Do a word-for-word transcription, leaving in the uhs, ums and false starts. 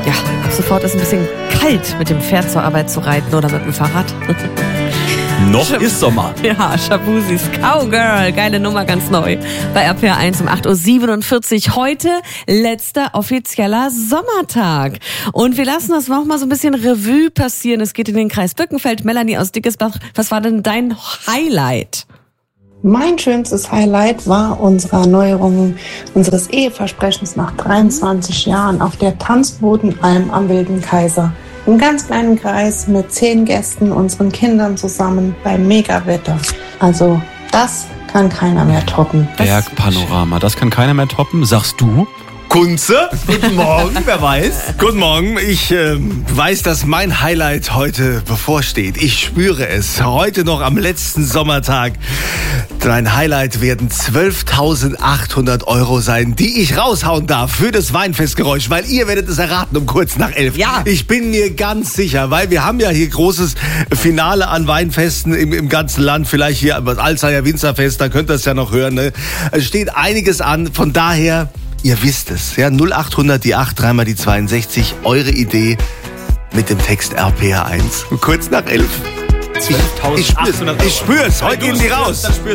Ja, ab sofort ist ein bisschen kalt, mit dem Pferd zur Arbeit zu reiten oder mit dem Fahrrad. Noch ist Sommer. Ja, Shaboozys Cowgirl, geile Nummer, ganz neu. Bei R P R eins um acht Uhr siebenundvierzig. Heute letzter offizieller Sommertag. Und wir lassen das noch mal so ein bisschen Revue passieren. Es geht in den Kreis Bückenfeld. Melanie aus Dickesbach, was war denn dein Highlight? Mein schönstes Highlight war unsere Erneuerung unseres Eheversprechens nach dreiundzwanzig Jahren auf der Tanzbodenalm am Wilden Kaiser. Im ganz kleinen Kreis mit zehn Gästen, unseren Kindern zusammen beim Megawetter. Also das kann keiner mehr toppen. Bergpanorama, das kann keiner mehr toppen, sagst du? Kunze, guten Morgen, wer weiß? Guten Morgen, ich äh, weiß, dass mein Highlight heute bevorsteht. Ich spüre es. Heute noch am letzten Sommertag. Mein Highlight werden zwölftausendachthundert Euro sein, die ich raushauen darf für das Weinfestgeräusch, weil ihr werdet es erraten um kurz nach elf. Ja. Ich bin mir ganz sicher, weil wir haben ja hier großes Finale an Weinfesten im, im ganzen Land. Vielleicht hier das Alzheimer Winzerfest, da könnt ihr es ja noch hören. Ne? Es steht einiges an, von daher... Ihr wisst es, ja, null achthundert, die acht, dreimal die zweiundsechzig, eure Idee mit dem Text R P R eins. Kurz nach elf. zwölftausendachthundert Euro. Ich spür's, heute gehen die raus.